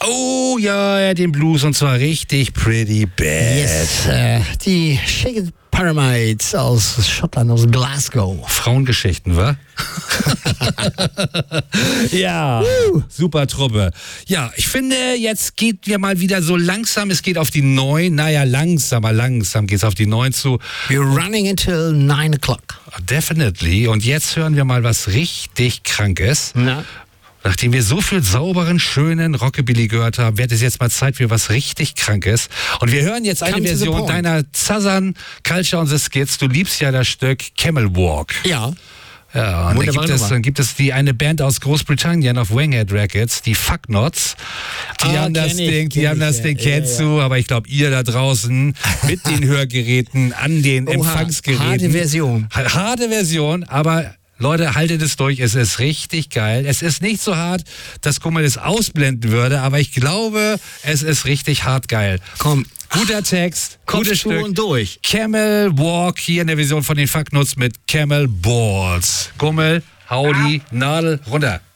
Oh ja, den Blues und zwar richtig Pretty Bad. Yes, die Shaken Pyramids aus Schottland, aus Glasgow. Frauengeschichten, wa? Ja, super Truppe. Ja, ich finde, jetzt geht wir mal wieder so langsam, es geht auf die 9. Naja, langsam geht es auf die 9 zu. We're running until 9 o'clock. Definitely. Und jetzt hören wir mal was richtig Krankes. Na? Nachdem wir so viel sauberen, schönen Rockabilly gehört haben, wird es jetzt mal Zeit für was richtig Krankes. Und wir hören jetzt eine Version deiner Southern Culture und the Skits. Du liebst ja das Stück Camel Walk. Ja. Ja, und dann gibt es eine Band aus Großbritannien auf Winghead Records, die Fucknots. Die haben das Ding, kennst du, aber ich glaube, ihr da draußen mit den Hörgeräten an den Empfangsgeräten. Harte Version, aber Leute, haltet es durch, es ist richtig geil. Es ist nicht so hart, dass Kummel es ausblenden würde, aber ich glaube, es ist richtig hart geil. Komm. Guter Text, gutes Stück. Und durch. Camel Walk, hier in der Version von den Fucknuts mit Camel Balls. Gummel, hau die Nadel runter.